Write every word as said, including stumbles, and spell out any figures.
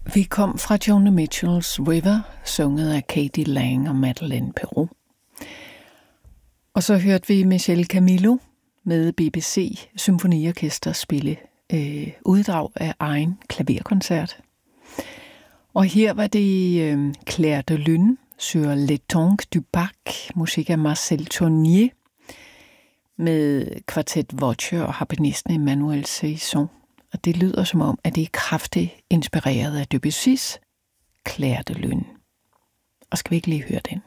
Vi kom fra Joni Mitchells River, sunget af Katie Lang og Madeleine Peyroux. Og så hørte vi Michel Camilo med B B C Symfoniorkester spille øh, uddrag af egen klaverkoncert. Og her var det øh, Clair de Lune sur l'étang du Bac, musik af Marcel Tournier, med kvartet Voce og harpenisten Emmanuel Saison. Og det lyder som om, at det er kraftigt inspireret af Debussys Clair de Lune. Og skal vi ikke lige høre den?